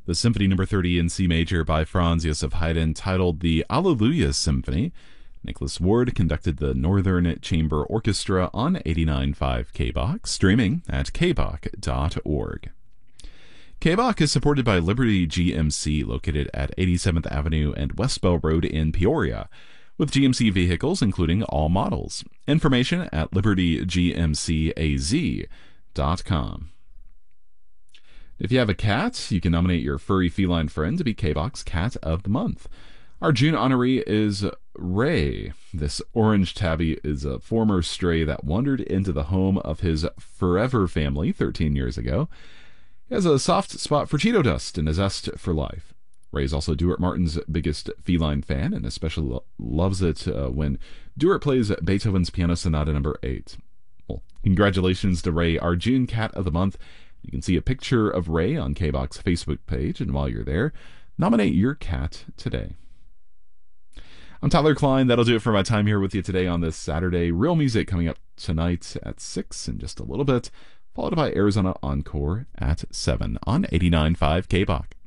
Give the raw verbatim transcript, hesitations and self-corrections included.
The Symphony Number thirty in C major by Franz Joseph Haydn, titled the Alleluia Symphony. Nicholas Ward conducted the Northern Chamber Orchestra on eighty-nine point five K B O C, streaming at k b o c dot org. K B O C is supported by Liberty G M C, located at eighty-seventh Avenue and West Bell Road in Peoria, with G M C vehicles including all models. Information at liberty g m c a z dot com. If you have a cat, you can nominate your furry feline friend to be K B O C's Cat of the Month. Our June honoree is Ray. This orange tabby is a former stray that wandered into the home of his forever family thirteen years ago. He has a soft spot for Cheeto dust and a zest for life. Ray is also Duart Martin's biggest feline fan and especially lo- loves it uh, when Duart plays Beethoven's Piano Sonata number eight. Well, congratulations to Ray, our June Cat of the Month. You can see a picture of Ray on K B O C's Facebook page, and while you're there, nominate your cat today. I'm Tyler Klein. That'll do it for my time here with you today on this Saturday. Real music coming up tonight at six in just a little bit, followed by Arizona Encore at seven on eighty-nine point five K B O C.